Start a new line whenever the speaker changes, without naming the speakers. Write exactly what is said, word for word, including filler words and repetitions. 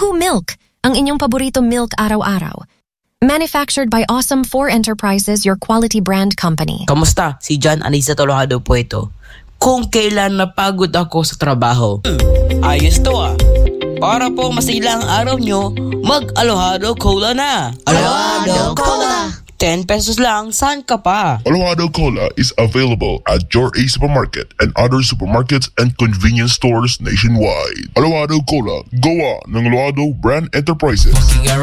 Woohoo Milk, ang inyong paborito milk araw-araw. Manufactured by Awesome four Enterprises, your quality brand company.
Kamusta? Si John Anisa Tolojado po ito. Kung kailan napagod ako sa trabaho, hmm, ayos to ah. Para po masila ang araw nyo, mag-Alohado Cola na.
Alohado Cola!
ten pesos lang, saan ka pa?
Alohado Cola is available at your A Supermarket and other supermarkets and convenience stores nationwide. Alohado Cola, gawa ng Alohado Brand Enterprises.